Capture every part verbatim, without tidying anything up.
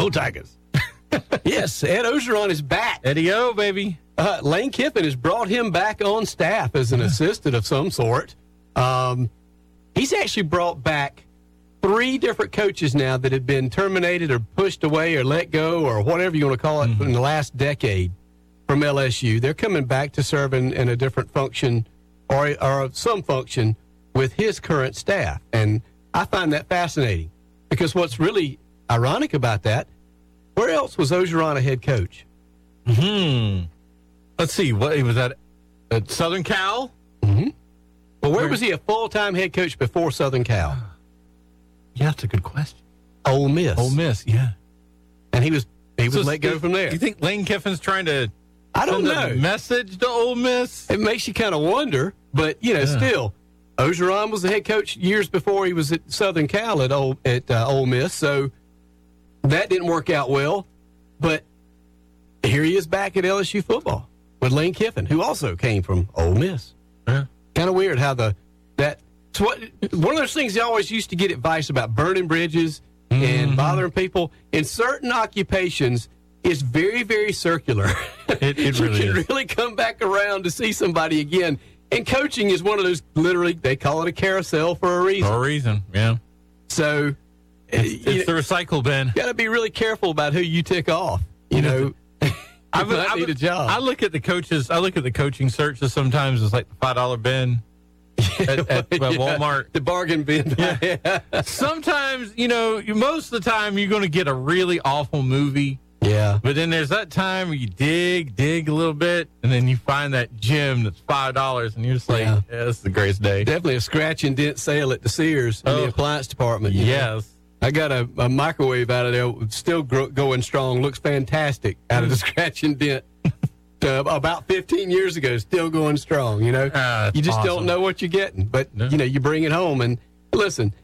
Go Tigers. Yes, Ed Ogeron is back. Eddie O, baby. Uh, Lane Kiffin has brought him back on staff as an assistant of some sort. Um, he's actually brought back three different coaches now that have been terminated or pushed away or let go or whatever you want to call it mm-hmm. in the last decade from L S U. They're coming back to serve in, in a different function or, or some function with his current staff. And I find that fascinating because what's really ironic about that, where else was Ogeron a head coach? Hmm. Let's see. What he was at, at Southern Cal? Mm-hmm. Well, where, where was he a full-time head coach before Southern Cal? Yeah, that's a good question. Ole Miss. Ole Miss, yeah. And he was he was so let go from there. You think Lane Kiffin's trying to I don't send know. a message to Ole Miss? It makes you kind of wonder, but, you know, yeah. still, Ogeron was the head coach years before he was at Southern Cal at Ole, at, uh, Ole Miss, so that didn't work out well. But here he is back at L S U football with Lane Kiffin, who also came from Ole Miss. Yeah. Kind of weird how the that so what one of those things you always used to get advice about burning bridges mm-hmm. and bothering people in certain occupations is very, very circular. It, it you really can is. really come back around to see somebody again. And coaching is one of those, literally, they call it a carousel for a reason. For a reason, yeah. So it's, it's the recycle bin. You got to be really careful about who you tick off. You know, I would I need a job. I look at the coaches. I look at the coaching searches sometimes as like the five dollar bin at, at, at yeah, Walmart, the bargain bin. Yeah. Sometimes, you know, you, most of the time you're going to get a really awful movie. Yeah. But then there's that time where you dig, dig a little bit, and then you find that gem that's five dollars, and you're just like, yeah, yeah this is the greatest day. Definitely a scratch and dent sale at the Sears in oh. the appliance department. Yes. Know? I got a, a microwave out of there, still gro- going strong, looks fantastic out of the scratch and dent. uh, about fifteen years ago, still going strong, you know. Uh, you just awesome. don't know what you're getting, but, no. you know, you bring it home. And listen,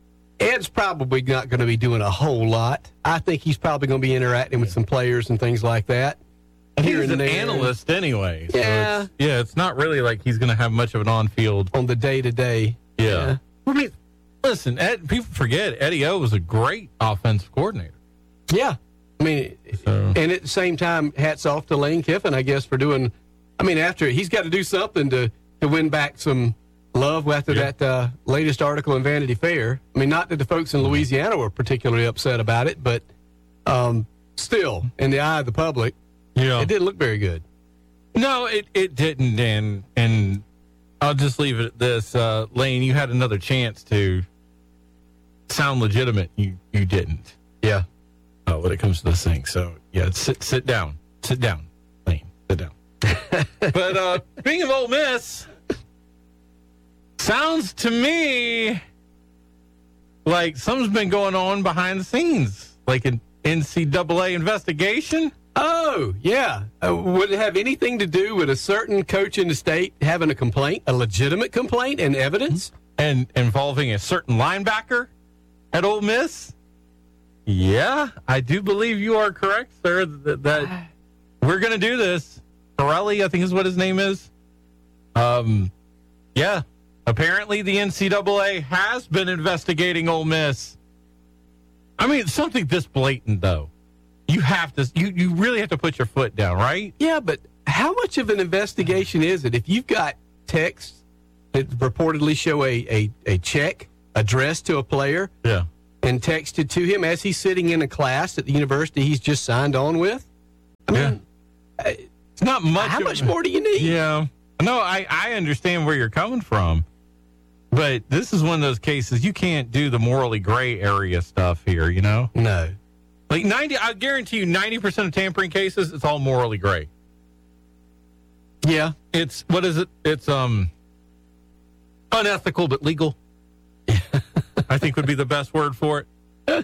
Ed's probably not going to be doing a whole lot. I think he's probably going to be interacting with some players and things like that. He's an there. analyst anyway. So yeah. It's, yeah, it's not really like he's going to have much of an on-field. On the day-to-day. Yeah. yeah. I mean, listen, Ed, people forget Eddie O was a great offensive coordinator. Yeah. I mean, so. And at the same time, hats off to Lane Kiffin, I guess, for doing, I mean, after he's got to do something to, to win back some love after yeah. that uh, latest article in Vanity Fair. I mean, not that the folks in Louisiana were particularly upset about it, but um, still, in the eye of the public, yeah. it didn't look very good. No, it, it didn't, and, and I'll just leave it at this. Uh, Lane, you had another chance to sound legitimate. You you didn't. Yeah. Uh, when it comes to this thing. So, yeah, sit sit down. Sit down, Lane. Sit down. But uh, speaking of Ole Miss, sounds to me like something's been going on behind the scenes, like an N C double A investigation. Oh, yeah. Uh, would it have anything to do with a certain coach in the state having a complaint, a legitimate complaint and evidence? And involving a certain linebacker at Ole Miss? Yeah, I do believe you are correct, sir, that, that we're going to do this. Pirelli, I think is what his name is. Um, yeah, apparently the N C double A has been investigating Ole Miss. I mean, something this blatant, though. You have to, you, you really have to put your foot down, right? Yeah, but how much of an investigation is it? If you've got texts that reportedly show a, a, a check addressed to a player yeah. and texted to him as he's sitting in a class at the university he's just signed on with, I mean, yeah. it's not much. How of, much more do you need? Yeah. No, I, I understand where you're coming from. But this is one of those cases you can't do the morally gray area stuff here, you know? No. Like ninety, I guarantee you, ninety percent of tampering cases, it's all morally gray. Yeah, it's what is it? It's um, unethical but legal. I think would be the best word for it.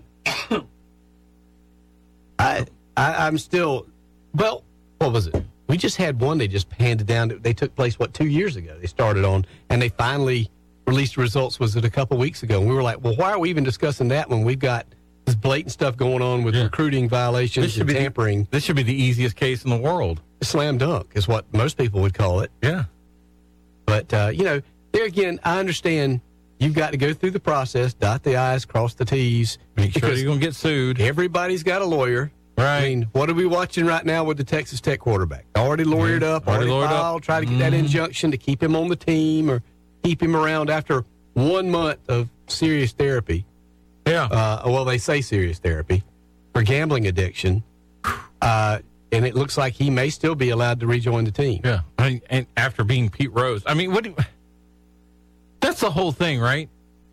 I, I I'm still. Well, what was it? We just had one. They just handed down. They took place what two years ago. They started on, and they finally released results. Was it a couple weeks ago? And we were like, well, why are we even discussing that when we've got this blatant stuff going on with yeah. recruiting violations and tampering? The, this should be the easiest case in the world. Slam dunk is what most people would call it. Yeah. But, uh, you know, there again, I understand you've got to go through the process, dot the I's, cross the T's. Make sure you're going to get sued. Everybody's got a lawyer. Right. I mean, what are we watching right now with the Texas Tech quarterback? Already lawyered Yeah, up, already already lawyered filed, up. try to get that injunction to keep him on the team or keep him around after one month of serious therapy. Yeah. Uh, well, they say serious therapy for gambling addiction. Uh, and it looks like he may still be allowed to rejoin the team. Yeah. I mean, and after being Pete Rose. I mean, what do you, that's the whole thing, right?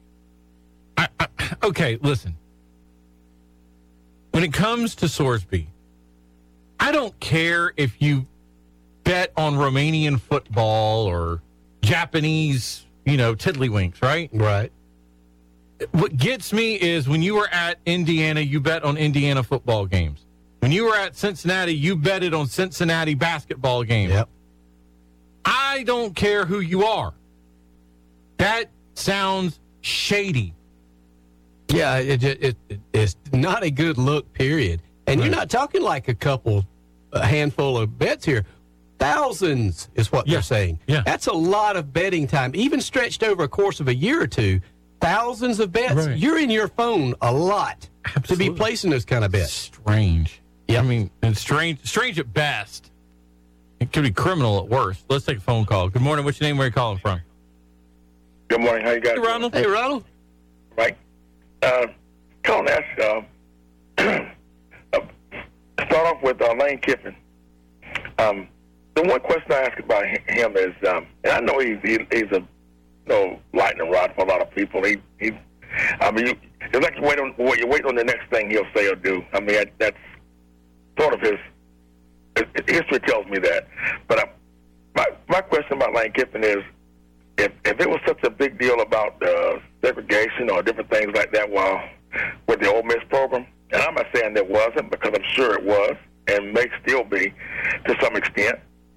I, I, okay, listen. When it comes to Sorsby, I don't care if you bet on Romanian football or Japanese, you know, tiddlywinks, right? Right. What gets me is when you were at Indiana, you bet on Indiana football games. When you were at Cincinnati, you betted on Cincinnati basketball games. Yep. I don't care who you are. That sounds shady. Yeah, it, it, it, it's not a good look, period. And Right. you're not talking like a couple, a handful of bets here. Thousands is what Yeah. they're saying. Yeah. That's a lot of betting time, even stretched over a course of a year or two. Thousands of bets. Right. You're in your phone a lot to Absolutely. be placing those kind of bets. Strange. Yep. I mean, and strange, strange at best. It could be criminal at worst. Let's take a phone call. Good morning. What's your name? Where are you calling from? Good morning. How you guys Hey, Ronald. Hey, Ronald. doing? Right. Uh, calling to ask, uh, uh, start off with uh, Lane Kiffin. Um, the one question I ask about hi- him is, um, and I know he's he, he's a you know, lightning rod for a lot of people. He, he I mean, you, it's like you wait on well, you wait on the next thing he'll say or do. I mean, that, that's sort of his, his history tells me that. But I, my my question about Lane Kiffin is, if if it was such a big deal about uh, segregation or different things like that while with the Ole Miss program, and I'm not saying there wasn't because I'm sure it was and may still be to some extent.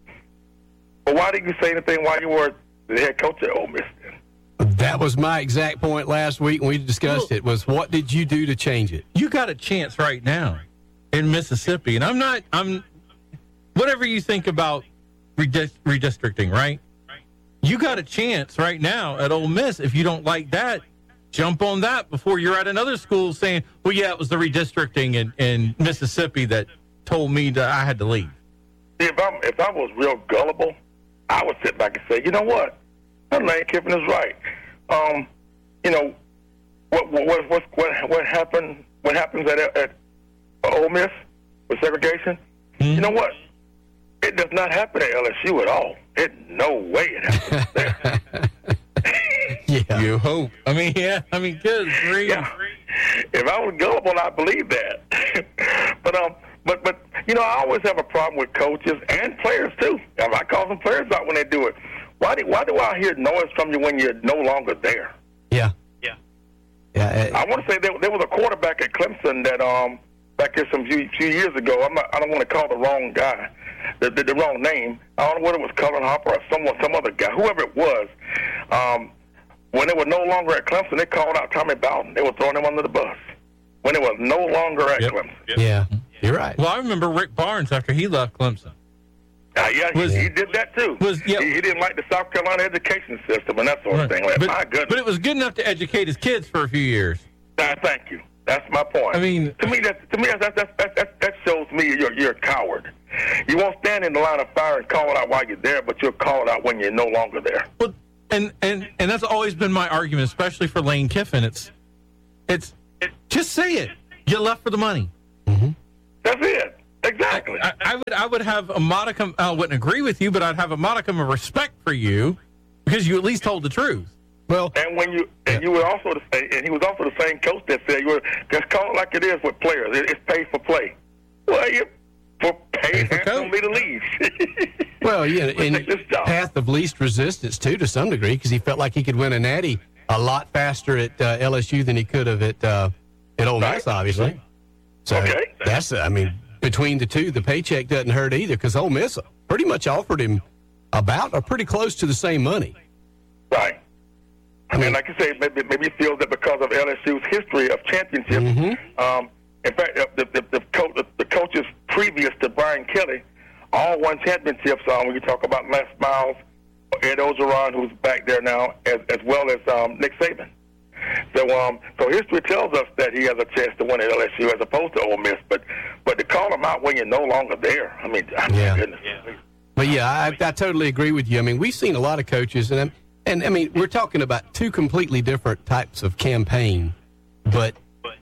But why didn't you say anything while you were the head coach at Ole Miss then? That was my exact point last week when we discussed Well- it, was what did you do to change it? You got a chance right now in Mississippi, and I'm not. I'm whatever you think about redist- redistricting, right? You got a chance right now at Ole Miss. If you don't like that, jump on that before you're at another school saying, "Well, yeah, it was the redistricting in, in Mississippi that told me that I had to leave." See, if I'm if I was real gullible, I would sit back and say, you know what, that Lane Kiffin is right. Um, you know, what what what what what happened? What happens at at Ole Miss with segregation? Hmm? You know what? It does not happen at L S U at all. It no way it happens there. Yeah. You hope. I mean, yeah. I mean, good grief. Yeah. If I was gullible, I'd believe that. but um, but but you know, I always have a problem with coaches and players too. I, I call some players out when they do it. Why do why do I hear noise from you when you're no longer there? Yeah. Yeah. Yeah. I want to say there, there was a quarterback at Clemson that um back here some few, few years ago. I'm not, I don't want to call the wrong guy, the, the the wrong name. I don't know whether it was Cullen Hopper or someone, some other guy, whoever it was. Um, when they were no longer at Clemson, they called out Tommy Bowden. They were throwing him under the bus. When they were no longer at Yep. Clemson. Yeah. You're right. Well, I remember Rick Barnes after he left Clemson. Uh, yeah, he, Was- he did that too. was- yeah. he, he didn't like the South Carolina education system and that sort of thing. Like, but, my goodness. but it was good enough to educate his kids for a few years. Uh, thank you. That's my point. I mean- to me, that to me, that that that, that, that shows me you're you're a coward. You won't stand in the line of fire and call it out while you're there, but you'll call it out when you're no longer there. Well, and and and that's always been my argument, especially for Lane Kiffin. It's it's it, just say it. You left for the money. That's it. Exactly. I, I would I would have a modicum. I wouldn't agree with you, but I'd have a modicum of respect for you because you at least told the truth. Well, and when you and you were also the same, and he was also the same coach that said you were just call it like it is with players. It, it's paid for play. Well, you for pay for handsomely to leave. well, yeah, Let's and take this job. path of least resistance too, to some degree, because he felt like he could win a natty a lot faster at uh, L S U than he could have at uh, at Ole Miss, Right. obviously. So Okay. that's, I mean, between the two, the paycheck doesn't hurt either, because Ole Miss pretty much offered him about or pretty close to the same money. Right. I mean, like you say, maybe, maybe he feels that because of L S U's history of championships. Mm-hmm. Um, in fact, uh, the, the, the, coach, the, the coaches previous to Brian Kelly all won championships. Um, when you talk about Les Miles, Ed Ogeron, who's back there now, as, as well as um, Nick Saban. So, um, so history tells us that he has a chance to win at L S U as opposed to Ole Miss. But, but to call him out when you're no longer there, I mean, Yeah. my goodness. But yeah, I, I totally agree with you. I mean, we've seen a lot of coaches, and and I mean, we're talking about two completely different types of campaign, but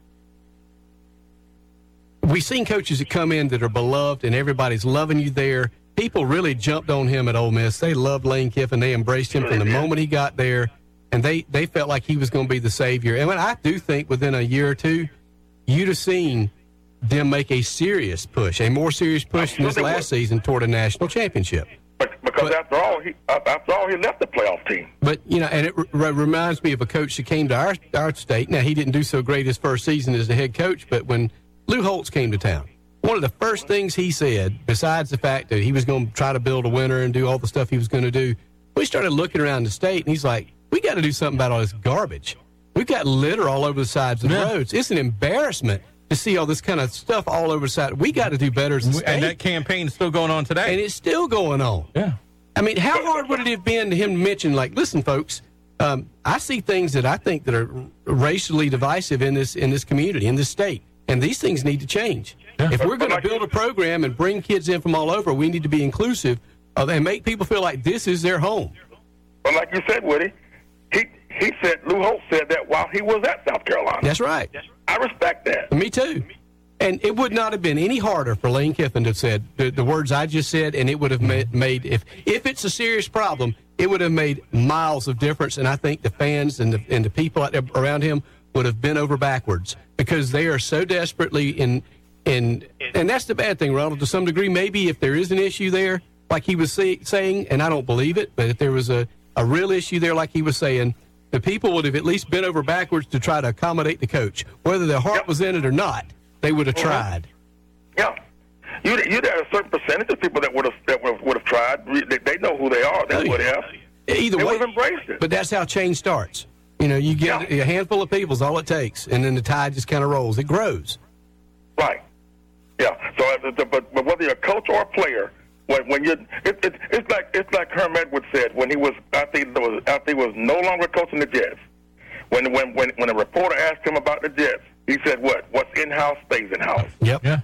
we've seen coaches that come in that are beloved, and everybody's loving you there. People really jumped on him at Ole Miss. They loved Lane Kiffin. They embraced him from the moment he got there, and they, they felt like he was going to be the savior. And I do think within a year or two, you'd have seen them make a serious push, a more serious push than this last season toward a national championship. But, because But- after all, he after all, he left the playoff team. But, you know, and it r- reminds me of a coach that came to our, our state. Now, he didn't do so great his first season as the head coach, but when Lou Holtz came to town, one of the first things he said, besides the fact that he was going to try to build a winner and do all the stuff he was going to do, we started looking around the state, and he's like, we got to do something about all this garbage. We've got litter all over the sides of the Yeah. roads. It's an embarrassment to see all this kind of stuff all over the side. We got to do better as a state. And that campaign is still going on today. And it's still going on. Yeah. I mean, how hard would it have been to him to mention, like, listen, folks, um, I see things that I think that are racially divisive in this in this community, in this state, and these things need to change. Yeah. If we're going to build a program and bring kids in from all over, we need to be inclusive of, and make people feel like this is their home. But like you said, Woody, he he said Lou Holtz said that while he was at South Carolina. That's right. I respect that. Me too. And it would not have been any harder for Lane Kiffin to have said the, the words I just said, and it would have made, made if if it's a serious problem, it would have made miles of difference. And I think the fans and the and the people out there around him would have bent over backwards because they are so desperately in in. And that's the bad thing, Ronald. To some degree, maybe if there is an issue there, like he was say, saying, and I don't believe it, but if there was a a real issue there, like he was saying, the people would have at least bent over backwards to try to accommodate the coach, whether their heart Yep. was in it or not. They would have Mhm. tried. Yeah, you you there a certain percentage of people that would have that would, would have tried. They, they know who they are. They Oh, would yeah. have. Either They way, would have embraced it. but that's how change starts. You know, you get Yeah. a handful of people is all it takes, and then the tide just kind of rolls. It grows. Right. Yeah. So, uh, the- but, but whether you're a coach or a player, when when you it, it, it's like it's like Herm Edwards said when he was I think it was I think he was no longer coaching the Jets. When when when when a reporter asked him about the Jets, he said, "What? What's in house stays in house." Yep, Yeah.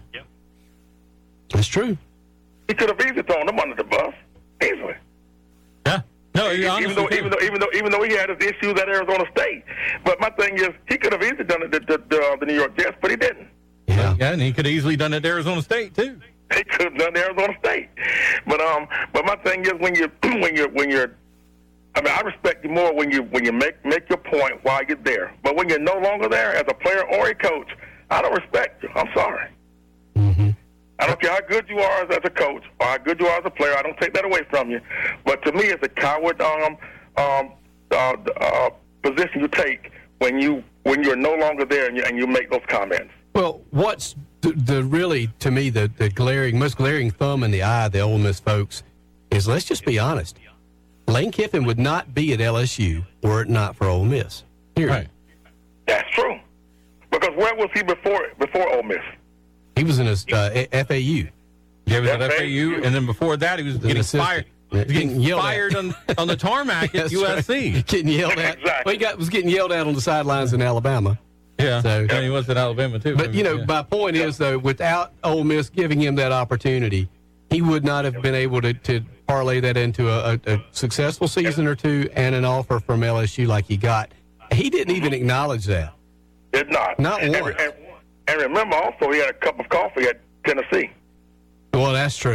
that's true. He could have easily thrown them under the bus, easily. Yeah. No, you even honestly though, can. even though, even though, even though he had his issues at Arizona State, but my thing is, he could have easily done it to the, the, uh, the New York Jets, but he didn't. Yeah. Yeah, and he could have easily done it at Arizona State too. He could have done it to Arizona State, but um, but my thing is, when you when you when you're, I mean, I respect you more when you when you make make your point while you're there, but when you're no longer there as a player or a coach, I don't respect you. I'm sorry. Mm-hmm. I don't care how good you are as, as a coach or how good you are as a player. I don't take that away from you. But to me, it's a coward um, um, uh, uh, position you take when you when you're no longer there and you, and you make those comments. Well, what's the, the really, to me, the, the glaring, most glaring thumb in the eye of the Ole Miss folks is, let's just be honest, Lane Kiffin would not be at L S U were it not for Ole Miss. Period. Right. That's true. Because where was he before before Ole Miss? He was in his uh, F A U. Yeah, he was at F F A A U, and then before that, he was getting assistant. fired. Yeah, He was getting getting yelled at. fired on, on the tarmac at That's U S C. right. Getting yelled at. Exactly. Well, he got, was getting yelled at on the sidelines in Alabama. Yeah, So- and he was at Alabama too. But, you know, Yeah. my point is, though, without Ole Miss giving him that opportunity, he would not have been able to, to parlay that into a, a, a successful season or two and an offer from L S U like he got. He didn't even acknowledge that. Did not. Not and, once. and, and remember, also, he had a cup of coffee at Tennessee. Well, that's true.